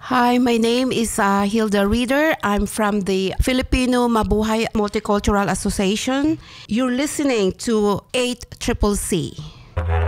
Hi, my name is Hilda Reeder. I'm from the Filipino Mabuhay Multicultural Association. You're listening to 8CCC.